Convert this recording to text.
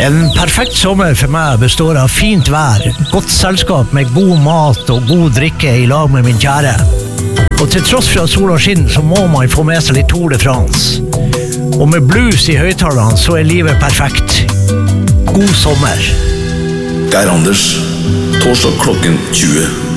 En perfekt sommer for meg består av fint vær, godt selskap med god mat og god drikke i lag med min kjære. Og til tross for at sola skinner, så må man få med seg litt Tour de France. Og med blues i høyttalerne så er livet perfekt. God sommer. Geir Anders, torsdag klokken 20.